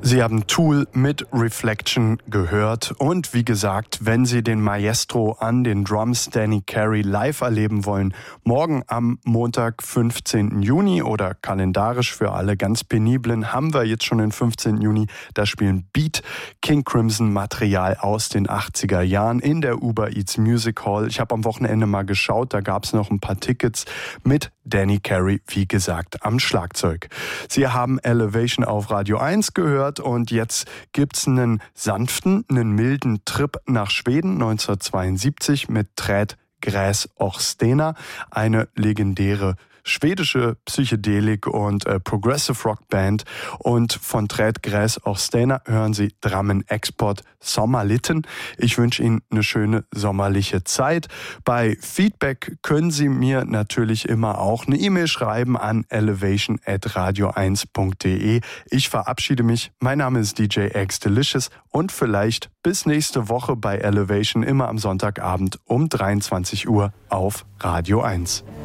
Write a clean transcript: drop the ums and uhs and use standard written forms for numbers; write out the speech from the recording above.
Sie haben Tool mit Reflection gehört und wie gesagt, wenn Sie den Maestro an den Drums Danny Carey live erleben wollen, morgen am Montag, 15. Juni oder kalendarisch für alle ganz peniblen, haben wir jetzt schon den 15. Juni, da spielen Beat, King Crimson Material aus den 80er Jahren in der Uber Eats Music Hall. Ich habe am Wochenende mal geschaut, da gab es noch ein paar Tickets mit Danny Carey, wie gesagt, am Schlagzeug. Sie haben Elevation auf Radio 1 gehört und jetzt gibt's einen sanften, einen milden Trip nach Schweden 1972 mit Träd Gräs Orstena, eine legendäre schwedische Psychedelik- und Progressive Rock Band. Und von Träd Gräs Orstena hören Sie Drammen Export Sommerlitten. Ich wünsche Ihnen eine schöne sommerliche Zeit. Bei Feedback können Sie mir natürlich immer auch eine E-Mail schreiben an elevation@radio1.de. Ich verabschiede mich. Mein Name ist DJ X Delicious und vielleicht bis nächste Woche bei Elevation, immer am Sonntagabend um 23 Uhr auf Radio 1.